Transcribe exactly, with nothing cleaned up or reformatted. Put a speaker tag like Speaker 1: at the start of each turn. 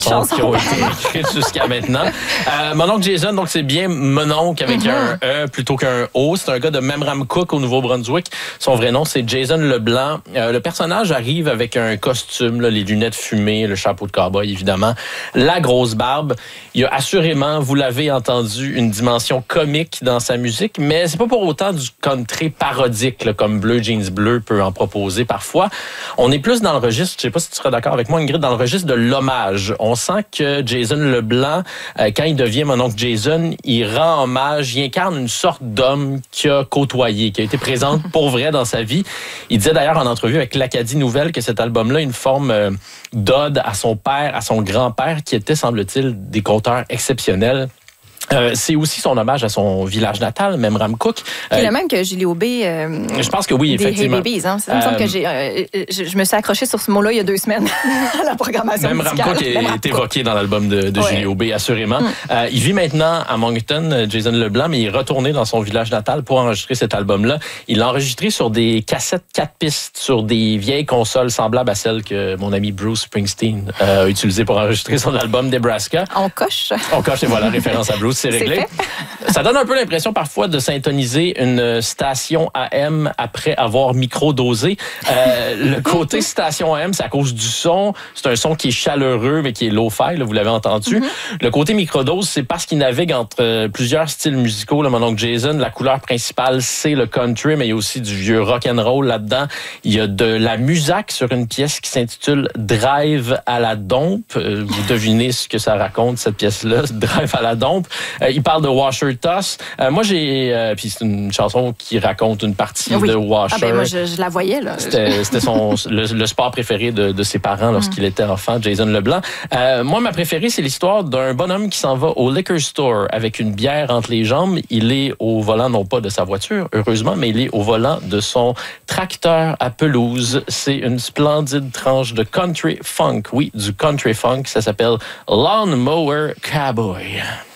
Speaker 1: chansons qui ont été écrites jusqu'à maintenant. Euh, mon oncle Jason, donc c'est bien mon oncle avec mm-hmm. un E plutôt qu'un O. C'est un gars de Memramcook au Nouveau-Brunswick. Son vrai nom, c'est Jason Leblanc. Euh, le personnage arrive avec un costume, là, les lunettes fumées, le chapeau de cowboy, évidemment, la grosse barbe. Il y a assurément, vous l'avez entendu, une dimension comique dans sa musique, mais c'est pas pour autant du country parodique, là, comme Bleu Jeans Bleu peut en proposer parfois. On est plus dans le registre, je sais pas si tu seras d'accord avec moi, Ingrid, dans le registre de l'hommage. On sent que Jason Leblanc, euh, quand il devient mon oncle Jason, il rend hommage, il incarne une sorte d'homme qu'il a côtoyé, qui a été présent pour vrai dans sa vie. Il disait d'ailleurs en entrevue avec l'Acadie Nouvelle que cet album-là a une forme euh, d'ode à son père, à son grand-père, qui était, semble-t-il, des conteurs exceptionnels. Euh, c'est aussi son hommage à son village natal, Memramcook.
Speaker 2: C'est euh, le même que Julie Aubé. Euh,
Speaker 1: je pense que oui, effectivement.
Speaker 2: Des Hey Babies, hein? Ça me semble que j'ai, euh, je, je me suis accrochée sur ce mot-là il y a deux semaines à la programmation
Speaker 1: Memramcook est, est évoqué dans l'album de, de ouais. Julie Aubé, assurément. Mm. Euh, il vit maintenant à Moncton, Jason Leblanc, mais il est retourné dans son village natal pour enregistrer cet album-là. Il l'a enregistré sur des cassettes quatre pistes, sur des vieilles consoles semblables à celles que mon ami Bruce Springsteen euh, a utilisées pour enregistrer son album Nebraska.
Speaker 2: On coche.
Speaker 1: On coche, et voilà, référence à Bruce, c'est réglé. C'est Ça donne un peu l'impression parfois de syntoniser une station A M après avoir micro-dosé. Euh, le côté station A M, c'est à cause du son. C'est un son qui est chaleureux, mais qui est low-fi, là, vous l'avez entendu. Mm-hmm. Le côté microdose, c'est parce qu'il navigue entre plusieurs styles musicaux. Là, mon oncle Jason, la couleur principale, c'est le country, mais il y a aussi du vieux rock and roll là-dedans. Il y a de la musique sur une pièce qui s'intitule Drive à la dompe. Euh, vous devinez ce que ça raconte, cette pièce-là, Drive à la dompe. Euh, il parle de Washer Toss. Euh, moi, j'ai... Euh, puis c'est une chanson qui raconte une partie oui. de Washer.
Speaker 2: Ah ben moi, je, je la voyais, là.
Speaker 1: C'était, c'était son, le, le sport préféré de, de ses parents lorsqu'il mm. était enfant, Jason Leblanc. Euh, moi, ma préférée, c'est l'histoire d'un bonhomme qui s'en va au liquor store avec une bière entre les jambes. Il est au volant, non pas de sa voiture, heureusement, mais il est au volant de son tracteur à pelouse. C'est une splendide tranche de country funk. Oui, du country funk. Ça s'appelle Lawn Mower Cowboy.